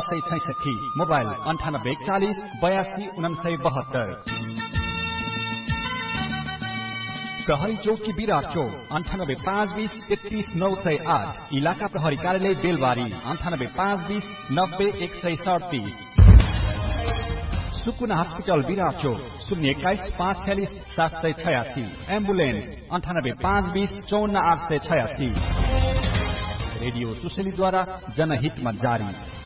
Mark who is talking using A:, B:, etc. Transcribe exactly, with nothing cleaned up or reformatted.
A: सय छैसठी, मोबाइल अन्ठानब्बे एकचालिस बयासी उनासय बहत्तर। प्रहरी चौकी विराट चौक अन्ठानब्बे पाँच बीस तेत्तीस नौ सय आठ। इलाका प्रहरी कार्यालय बेलबारी अन्ठानब्बे पाँच बीस नब्बे एक सय सडतिस। सुकुना हस्पिटल विराट चौक शून्य एक्काइस पाँच छ्यालिस सात सय छयासी। एम्बुलेन्स अन्ठानब्बे पाँच बीस चौन्न आठ सय छयासी। रेडियो सुशेलीद्वारा जनहितमा जारी।